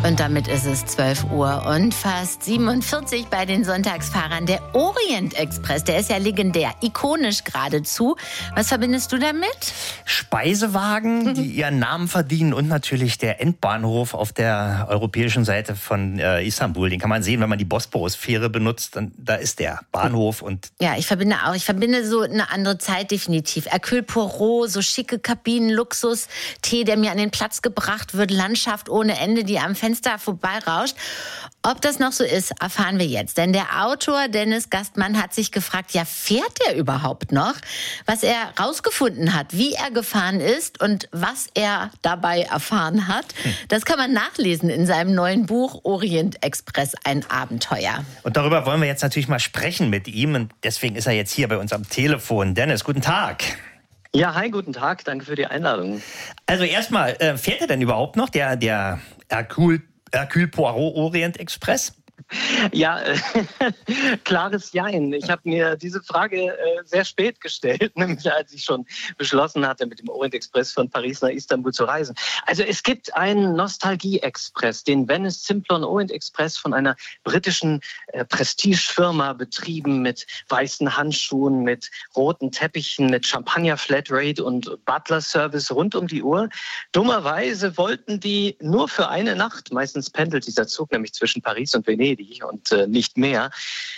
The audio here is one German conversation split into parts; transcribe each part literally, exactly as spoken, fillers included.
Und damit ist es zwölf Uhr und fast siebenundvierzig bei den Sonntagsfahrern. Der Orient Express, der ist ja legendär, ikonisch geradezu. Was verbindest du damit? Speisewagen, die ihren Namen verdienen, und natürlich der Endbahnhof auf der europäischen Seite von äh, Istanbul. Den kann man sehen, wenn man die Bosporus-Fähre benutzt. Dann, da ist der Bahnhof. Und ja, ich verbinde auch. Ich verbinde so eine andere Zeit definitiv. Hercule Poirot, so schicke Kabinen, Luxus, Tee, der mir an den Platz gebracht wird, Landschaft ohne Ende, die am Fenster vorbeirauscht. Ob das noch so ist, erfahren wir jetzt. Denn der Autor Dennis Gastmann hat sich gefragt, ja, fährt er überhaupt noch? Was er rausgefunden hat, wie er gefahren ist und was er dabei erfahren hat, hm. das kann man nachlesen in seinem neuen Buch Orient Express, ein Abenteuer. Und darüber wollen wir jetzt natürlich mal sprechen mit ihm. Und deswegen ist er jetzt hier bei uns am Telefon. Dennis, guten Tag. Ja, hi, guten Tag. Danke für die Einladung. Also erstmal, äh, fährt er denn überhaupt noch, der, der Hercule, Hercule Poirot Orient Express? Ja, äh, klares Jein. Ich habe mir diese Frage äh, sehr spät gestellt, nämlich als ich schon beschlossen hatte, mit dem Orient Express von Paris nach Istanbul zu reisen. Also es gibt einen Nostalgie-Express, den Venice Simplon Orient Express, von einer britischen äh, Prestigefirma betrieben, mit weißen Handschuhen, mit roten Teppichen, mit Champagner-Flatrate und Butler-Service rund um die Uhr. Dummerweise wollten die nur für eine Nacht, meistens pendelt dieser Zug nämlich zwischen Paris und Venedig, und äh, nicht mehr,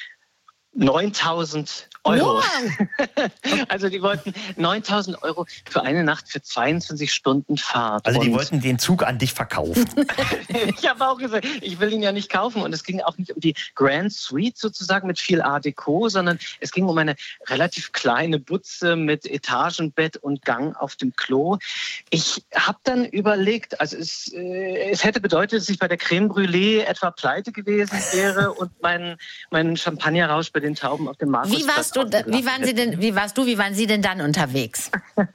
neuntausend Euro. Wow. Also die wollten neuntausend Euro für eine Nacht für zweiundzwanzig Stunden Fahrt. Also die und wollten den Zug an dich verkaufen. Ich habe auch gesagt, ich will ihn ja nicht kaufen. Und es ging auch nicht um die Grand Suite sozusagen mit viel Art Deco, sondern es ging um eine relativ kleine Butze mit Etagenbett und Gang auf dem Klo. Ich habe dann überlegt, also es, äh, es hätte bedeutet, dass ich bei der Crème Brûlée etwa pleite gewesen wäre und mein, mein Champagnerrausch bei den Tauben auf dem Markus. Wie warst du, wie waren Sie denn, wie warst du, wie waren Sie denn dann unterwegs?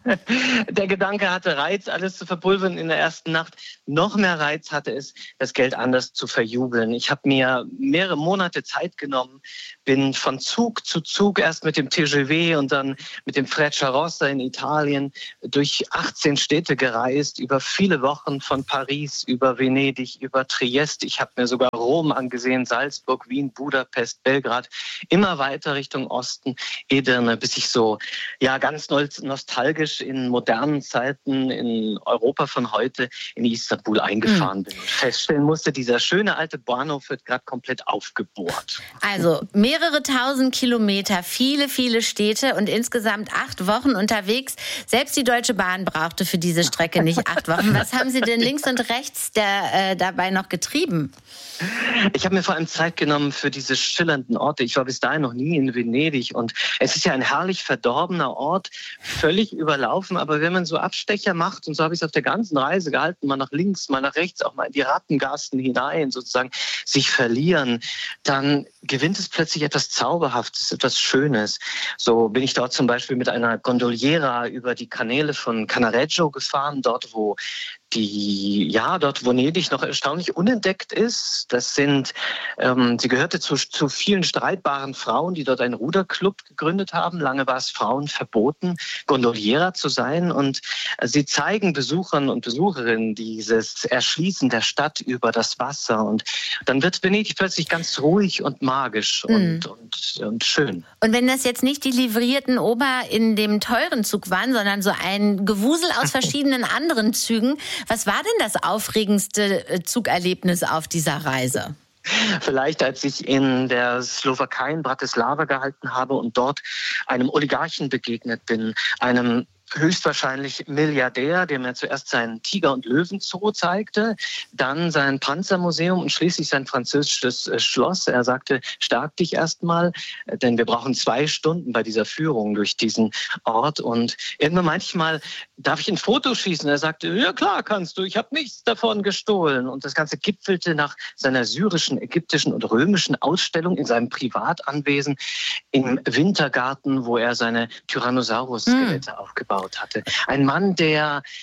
Der Gedanke hatte Reiz, alles zu verpulvern in der ersten Nacht. Noch mehr Reiz hatte es, das Geld anders zu verjubeln. Ich habe mir mehrere Monate Zeit genommen, bin von Zug zu Zug, erst mit dem T G V und dann mit dem Frecciarossa in Italien, durch achtzehn Städte gereist, über viele Wochen, von Paris über Venedig, über Triest. Ich habe mir sogar Rom angesehen, Salzburg, Wien, Budapest, Belgrad, immer weiter Richtung Osten, Edirne, bis ich so ja ganz nostalgisch in modernen Zeiten in Europa von heute in Istanbul eingefahren bin. Und feststellen musste, dieser schöne alte Bahnhof wird gerade komplett aufgebohrt. Also mehrere tausend Kilometer, viele, viele Städte und insgesamt acht Wochen unterwegs. Selbst die Deutsche Bahn brauchte für diese Strecke nicht acht Wochen. Was haben Sie denn links und rechts der, äh, dabei noch getrieben? Ich habe mir vor allem Zeit genommen für diese schillernden Orte. Ich war bis dahin noch nie in Venedig und es ist ja ein herrlich verdorbener Ort, völlig überlaufen. Aber wenn man so Abstecher macht, und so habe ich es auf der ganzen Reise gehalten, mal nach links, mal nach rechts, auch mal in die Rattengassen hinein, sozusagen sich verlieren, dann gewinnt es plötzlich etwas Zauberhaftes, etwas Schönes. So bin ich dort zum Beispiel mit einer Gondoliera über die Kanäle von Cannaregio gefahren, dort wo die, ja, dort Venedig noch erstaunlich unentdeckt ist. Das sind, ähm, sie gehörte zu, zu vielen streitbaren Frauen, die dort einen Ruderclub gegründet haben. Lange war es Frauen verboten, Gondoliera zu sein. Und sie zeigen Besuchern und Besucherinnen dieses Erschließen der Stadt über das Wasser. Und dann wird Venedig plötzlich ganz ruhig und magisch mhm. und, und, und schön. Und wenn das jetzt nicht die livrierten Ober in dem teuren Zug waren, sondern so ein Gewusel aus verschiedenen anderen Zügen, was war denn das aufregendste Zugerlebnis auf dieser Reise? Vielleicht, als ich in der Slowakei in Bratislava gehalten habe und dort einem Oligarchen begegnet bin, einem höchstwahrscheinlich Milliardär, der mir zuerst seinen Tiger- und Löwenzoo zeigte, dann sein Panzermuseum und schließlich sein französisches Schloss. Er sagte, stark dich erstmal, denn wir brauchen zwei Stunden bei dieser Führung durch diesen Ort. Und irgendwann meinte ich mal, darf ich ein Foto schießen? Er sagte, ja klar kannst du, ich habe nichts davon gestohlen. Und das Ganze gipfelte nach seiner syrischen, ägyptischen und römischen Ausstellung in seinem Privatanwesen im Wintergarten, wo er seine Tyrannosaurus-Skelette hm. aufgebaut hatte. Ein Mann, der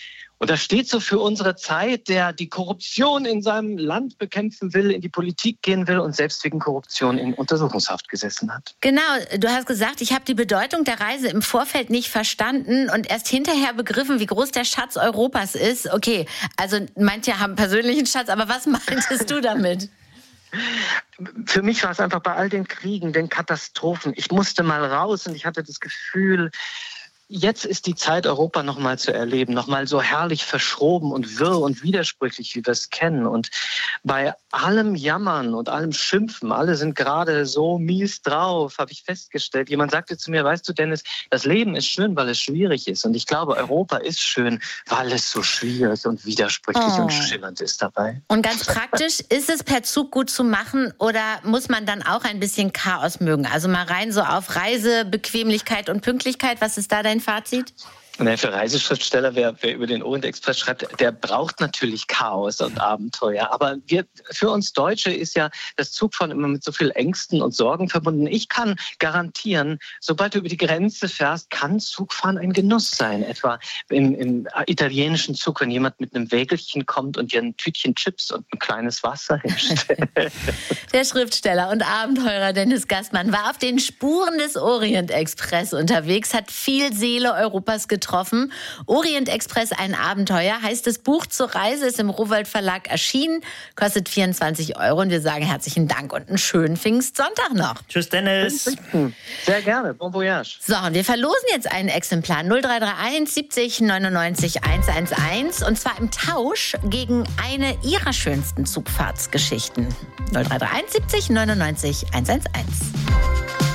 Und das steht so für unsere Zeit, der die Korruption in seinem Land bekämpfen will, in die Politik gehen will und selbst wegen Korruption in Untersuchungshaft gesessen hat. Genau, du hast gesagt, ich habe die Bedeutung der Reise im Vorfeld nicht verstanden und erst hinterher begriffen, wie groß der Schatz Europas ist. Okay, also manche haben persönlichen Schatz, aber was meintest du damit? Für mich war es einfach bei all den Kriegen, den Katastrophen. Ich musste mal raus und ich hatte das Gefühl, jetzt ist die Zeit, Europa noch mal zu erleben, noch mal so herrlich verschroben und wirr und widersprüchlich, wie wir es kennen. Und bei allem Jammern und allem Schimpfen, alle sind gerade so mies drauf, habe ich festgestellt. Jemand sagte zu mir, weißt du, Dennis, das Leben ist schön, weil es schwierig ist. Und ich glaube, Europa ist schön, weil es so schwierig und widersprüchlich oh. und schillernd ist dabei. Und ganz praktisch, ist es per Zug gut zu machen oder muss man dann auch ein bisschen Chaos mögen? Also mal rein so auf Reise, Bequemlichkeit und Pünktlichkeit. Was ist da dein Fazit? Nein, für Reiseschriftsteller, wer, wer über den Orient Express schreibt, der braucht natürlich Chaos und Abenteuer. Aber wir, für uns Deutsche ist ja das Zugfahren immer mit so viel Ängsten und Sorgen verbunden. Ich kann garantieren, sobald du über die Grenze fährst, kann Zugfahren ein Genuss sein. Etwa im, im italienischen Zug, wenn jemand mit einem Wägelchen kommt und dir ein Tütchen Chips und ein kleines Wasser hinstellt. Der Schriftsteller und Abenteurer Dennis Gastmann war auf den Spuren des Orient Express unterwegs, hat viel Seele Europas getroffen. getroffen. Orient Express, ein Abenteuer, heißt das Buch zur Reise, ist im Rowohlt Verlag erschienen, kostet vierundzwanzig Euro und wir sagen herzlichen Dank und einen schönen Pfingstsonntag noch. Tschüss, Dennis. Sehr gerne. Bon voyage. So, und wir verlosen jetzt ein Exemplar null drei drei eins siebzig neunundneunzig hundertelf und zwar im Tausch gegen eine ihrer schönsten Zugfahrtsgeschichten. null drei drei eins siebzig neunundneunzig hundertelf.